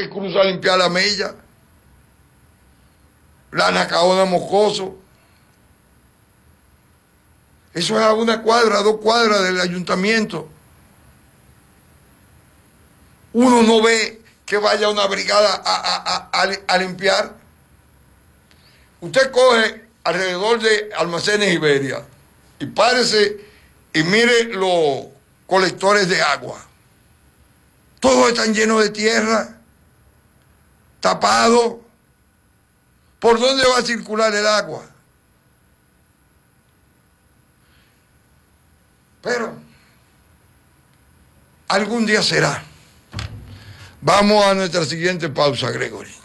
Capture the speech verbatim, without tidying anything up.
que cruza a limpiar la milla, la Nacaona Moscoso. Eso es a una cuadra, dos cuadras del ayuntamiento. Uno no ve que vaya una brigada a, a, a, a limpiar. Usted coge alrededor de Almacenes Iberia y párese y mire los colectores de agua. Todos están llenos de tierra, tapados. ¿Por dónde va a circular el agua? Pero algún día será. Vamos a nuestra siguiente pausa, Gregory.